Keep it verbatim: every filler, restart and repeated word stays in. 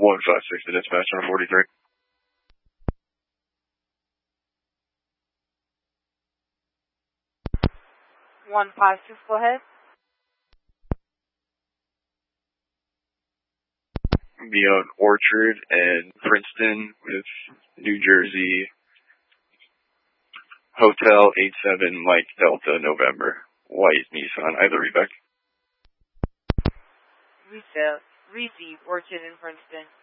one five six to dispatch on forty-three. one five six, go ahead. Be on Orchard and Princeton with New Jersey. Hotel eight seven Mike Delta November. White Nissan. Either Rebecca. Receive, receive Orchard and Princeton.